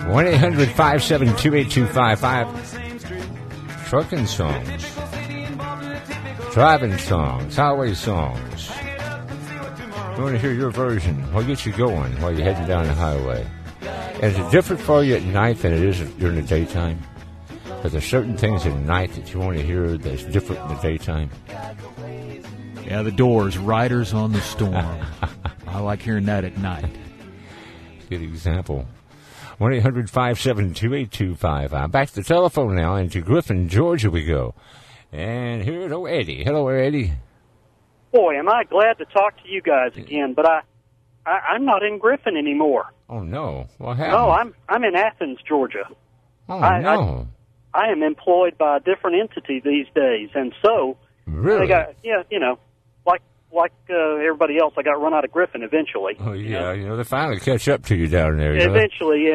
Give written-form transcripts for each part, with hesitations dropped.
1-800-572-8255. Trucking songs, driving songs, highway songs. We want to hear your version. What gets you going while you're heading down the highway? And is it different for you at night than it is during the daytime? Are there certain things at night that you want to hear that's different in the daytime? Yeah, the Doors, Riders on the Storm. I like hearing that at night. Good example. 1-800-572-8255. Back to the telephone now, and to Griffin, Georgia we go. And here's old Eddie. Hello, Eddie. Boy, am I glad to talk to you guys again, but I'm not in Griffin anymore. Oh, no. What happened? No, I'm in Athens, Georgia. Oh, no. I am employed by a different entity these days, and so... Really? They got, like everybody else, I got run out of Griffin eventually. Oh, yeah. They finally catch up to you down there. Eventually.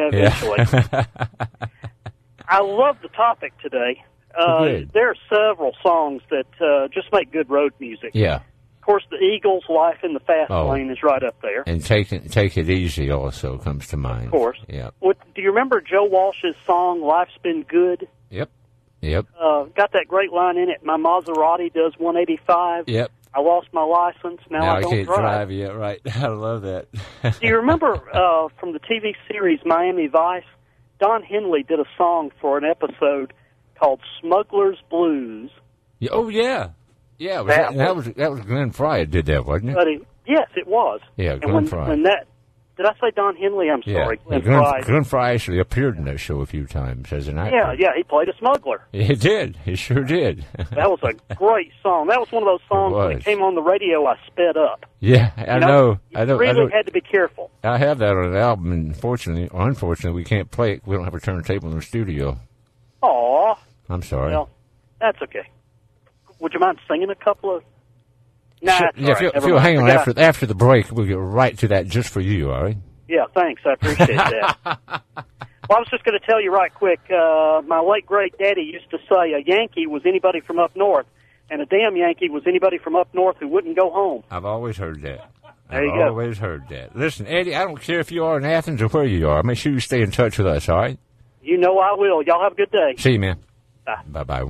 I love the topic today. There are several songs that just make good road music. Yeah. Of course, the Eagles' Life in the Fast Lane is right up there. And Take It Easy also comes to mind. Of course. Yeah. Do you remember Joe Walsh's song, Life's Been Good? Yep. Got that great line in it, my Maserati does 185. Yep. I lost my license, now I don't can't drive. Yeah, right. I love that. Do you remember from the TV series Miami Vice, Don Henley did a song for an episode called Smuggler's Blues. Yeah, oh, yeah. Yeah, that was Glenn Frey did that, wasn't it? Yes, it was. Yeah, Glenn Frey. Did I say Don Henley? I'm sorry. Yeah, Glenn Frey actually appeared in that show a few times as an actor. Yeah, he played a smuggler. He did. He sure did. That was a great song. That was one of those songs when it came on the radio, I sped up. Yeah, I know. You really had to be careful. I have that on an album, and unfortunately, we can't play it. We don't have a turntable in the studio. Aw. I'm sorry. Well, that's okay. Would you mind singing a couple of... Nah, sure. If you'll hang on after the break, we'll get right to that just for you, all right? Yeah, thanks. I appreciate that. Well, I was just going to tell you right quick, my late great daddy used to say a Yankee was anybody from up north, and a damn Yankee was anybody from up north who wouldn't go home. I've always heard that. There you go. I've always heard that. Listen, Eddie, I don't care if you are in Athens or where you are. Make sure you stay in touch with us, all right? You know I will. Y'all have a good day. See you, man. Bye. Bye-bye.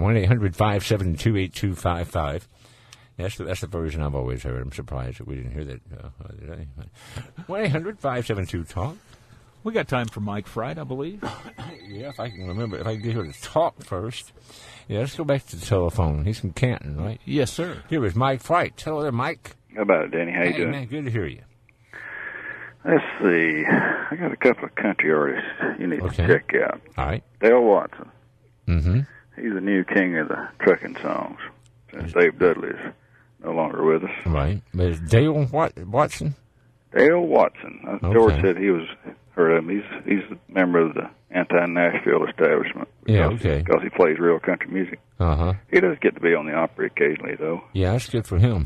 1-800-572-8255. That's the version I've always heard. I'm surprised that we didn't hear that today. 1-800-572-TALK. We got time for Mike Fright, I believe. Yeah, if I can remember. If I can get her to talk first. Yeah, let's go back to the telephone. He's from Canton, right? Yes, sir. Here is Mike Fright. Hello there, Mike. How about it, Danny? How you doing? Man, good to hear you. Let's see. I got a couple of country artists you need to check out. All right. Dale Watson. Mm-hmm. He's the new king of the trucking songs since Dave Dudley's no longer with us. Right. But is Dale Watson? Dale Watson. George said he was heard of him. He's a member of the anti-Nashville establishment. Because he plays real country music. Uh-huh. He does get to be on the Opry occasionally, though. Yeah, that's good for him.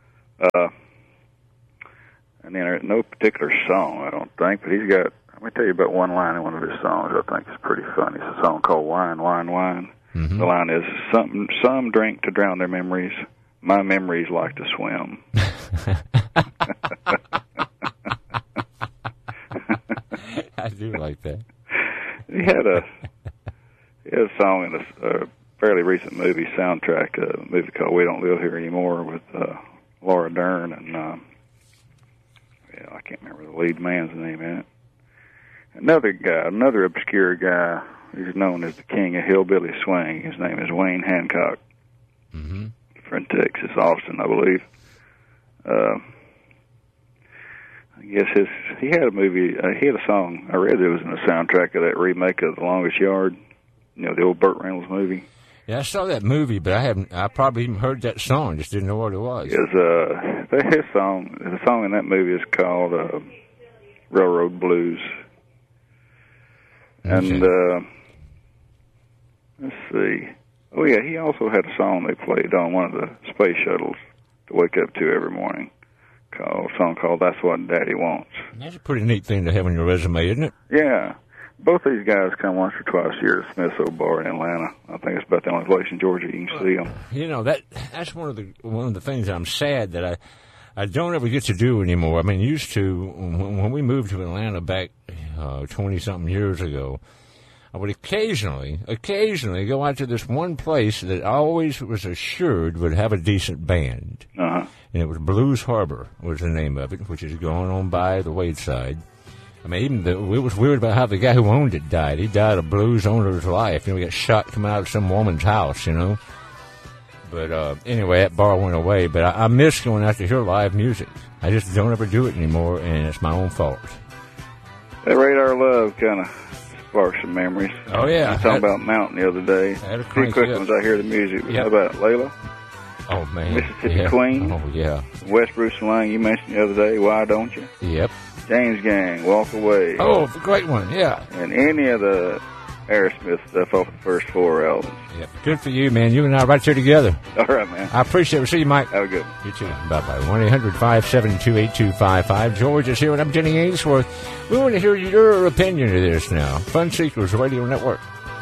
And then no particular song, I don't think, but he's got, let me tell you about one line in one of his songs I think is pretty funny. It's a song called Wine, Wine, Wine. Mm-hmm. The line is, some drink to drown their memories. My memories like to swim. I do like that. He had a song in a fairly recent movie soundtrack, a movie called We Don't Live Here Anymore with Laura Dern and I can't remember the lead man's name in it. Another obscure guy. He's known as the king of hillbilly swing. His name is Wayne Hancock. Mm-hmm. From Texas, Austin, I believe. I guess he had a movie. He had a song. I read it was in the soundtrack of that remake of The Longest Yard. The old Burt Reynolds movie. Yeah, I saw that movie, but I probably even heard that song. Just didn't know what it was. The song in that movie is called Railroad Blues. Okay. And let's see. Oh yeah, he also had a song they played on one of the space shuttles to wake up to every morning. A song called "That's What Daddy Wants." That's a pretty neat thing to have on your resume, isn't it? Yeah. Both these guys come once or twice a year to Smith's Old Bar in Atlanta. I think it's about the only place in Georgia you can see them. That's one of the things I'm sad that I don't ever get to do anymore. I mean, used to, when we moved to Atlanta back 20-something years ago, I would occasionally go out to this one place that I always was assured would have a decent band. Uh-huh. And it was Blues Harbor was the name of it, which is going on by the Wadeside. I mean, it was weird about how the guy who owned it died. He died a blues owner's life. He got shot coming out of some woman's house, But anyway, that bar went away. But I miss going out to hear live music. I just don't ever do it anymore, and it's my own fault. That Radar Love kind of sparks some memories. Oh, yeah. I was talking about Mountain the other day. Had a Few quick ones I hear the music. Yep. How about Layla? Oh, man. Mississippi Queen. Oh, yeah. West Bruce Lang, you mentioned the other day. Why Don't You? Yep. James Gang, Walk Away. Oh, great one, yeah. And any of the Aerosmith stuff off the first 4 albums. Yep. Good for you, man. You and I are right here together. All right, man. I appreciate it. We'll see you, Mike. Have a good one. You too. Bye-bye. 1-800-572-8255. George is here, and I'm Jenny Ainsworth. We want to hear your opinion of this now. Fun Seekers Radio Network.